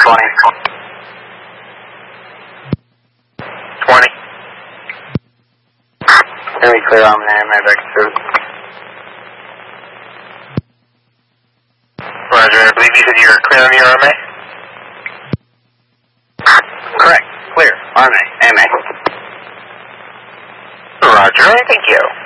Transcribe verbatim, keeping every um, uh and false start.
twenty. twenty. Very clear on the A M A back through. Roger, I believe you said you're clear on your R M A? Correct, clear, R M A, A M A. Roger, thank you.